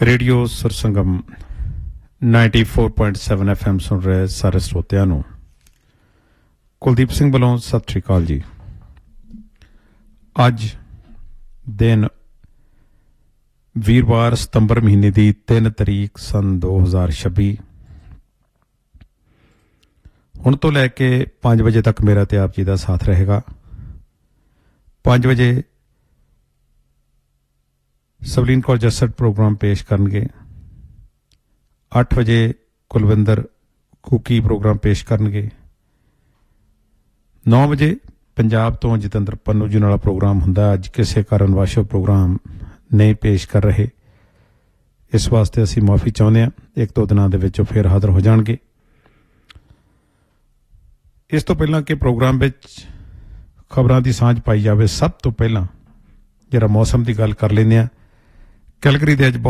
Radio ਸੁਰਸੰਗਮ 94.7 FM ਸੁਣ ਰਹੇ ਸਾਰੇ ਸਰੋਤਿਆਂ ਨੂੰ ਕੁਲਦੀਪ ਸਿੰਘ ਵੱਲੋਂ ਸਤਿ ਸ਼੍ਰੀ ਅਕਾਲ ਜੀ। ਅੱਜ ਦਿਨ ਵੀਰਵਾਰ ਸਤੰਬਰ ਮਹੀਨੇ ਦੀ 3 ਤਰੀਕ ਸੰਨ 2026। ਹੁਣ ਤੋਂ ਲੈ ਕੇ 5 ਵਜੇ ਤੱਕ ਮੇਰਾ ਤੇ ਆਪ ਜੀ ਦਾ ਸਾਥ ਰਹੇਗਾ। 5 ਵਜੇ ਸਵਲੀਨ ਕੌਰ ਜੱਸੜ ਪ੍ਰੋਗਰਾਮ ਪੇਸ਼ ਕਰਨਗੇ। 8 ਵਜੇ ਕੁਲਵਿੰਦਰ ਕੁਕੀ ਪ੍ਰੋਗਰਾਮ ਪੇਸ਼ ਕਰਨਗੇ। 9 ਵਜੇ ਪੰਜਾਬ ਤੋਂ ਜਤਿੰਦਰ ਪੰਨੂ ਜੀ ਨਾਲ ਪ੍ਰੋਗਰਾਮ ਹੁੰਦਾ। ਅੱਜ ਕਿਸੇ ਕਾਰਨ ਵਾਸ਼ੋ ਪ੍ਰੋਗਰਾਮ ਨਹੀਂ ਪੇਸ਼ ਕਰ ਰਹੇ, ਇਸ ਵਾਸਤੇ ਅਸੀਂ ਮੁਆਫੀ ਚਾਹੁੰਦੇ ਹਾਂ। 1-2 ਦਿਨਾਂ ਦੇ ਵਿੱਚ ਉਹ ਫਿਰ ਹਾਜ਼ਰ ਹੋ ਜਾਣਗੇ। ਇਸ ਤੋਂ ਪਹਿਲਾਂ ਕਿ ਪ੍ਰੋਗਰਾਮ ਵਿੱਚ ਖਬਰਾਂ ਦੀ ਸਾਂਝ ਪਾਈ ਜਾਵੇ, ਸਭ ਤੋਂ ਪਹਿਲਾਂ ਜਿਹੜਾ ਮੌਸਮ ਦੀ ਗੱਲ ਕਰ ਲੈਂਦੇ ਹਾਂ। ਕੈਲਗਰੀ ਦੇ ਅੱਜ